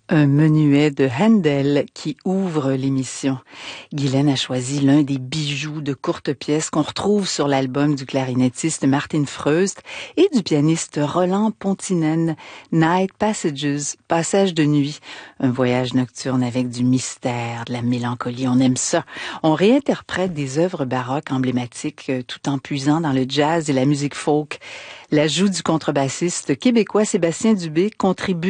Un menuet de Handel qui ouvre l'émission. Guylaine a choisi l'un des bijoux de courte pièce qu'on retrouve sur l'album du clarinettiste Martin Freust et du pianiste Roland Pontinen, Night Passages, Passage de nuit. Un voyage nocturne avec du mystère, de la mélancolie, on aime ça. On réinterprète des œuvres baroques emblématiques tout en puisant dans le jazz et la musique folk. L'ajout du contrebassiste québécois Sébastien Dubé contribue